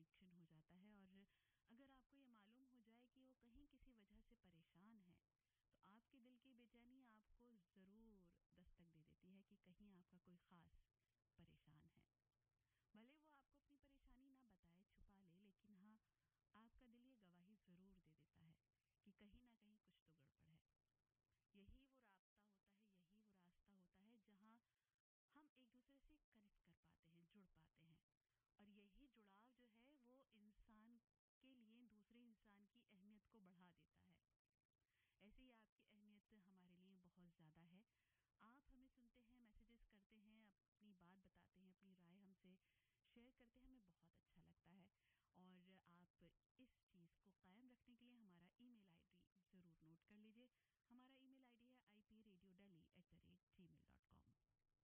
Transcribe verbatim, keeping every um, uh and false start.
Connection हो जाता है। और अगर आपको ये मालूम हो जाए कि वो कहीं किसी वजह से परेशान है, तो आपके दिल की बेचैनी आपको ज़रूर दस्तक दे देती है कि कहीं आपका कोई ख़ास परेशान है। भले वो आपको अपनी परेशानी ना बताए, छुपा ले, लेकिन हाँ, आपका दिल ये गवाही ज़रूर दे देता है कि कहीं ना कहीं कुछ तो गड़बड़ है। यही वो राब्ता होता है, यही वो रास्ता होता है जहाँ हम एक दूसरे से कनेक्ट कर पाते हैं, जुड़ पाते हैं। और यही जुड़ाव जो है वो इंसान के लिए दूसरे इंसान की अहमियत को बढ़ा देता है। ऐसे ही आपकी अहमियत हमारे लिए बहुत ज़्यादा है। आप हमें सुनते हैं, मैसेजेस करते हैं, अपनी बात बताते हैं, अपनी राय हमसे शेयर करते हैं, हमें बहुत अच्छा लगता है। और आप इस चीज़ को कायम रखने के लिए हमारा ईमेल आईडी ज़रूर नोट कर लीजिए। हमारा ईमेल आईडी है I P radio daily at the rate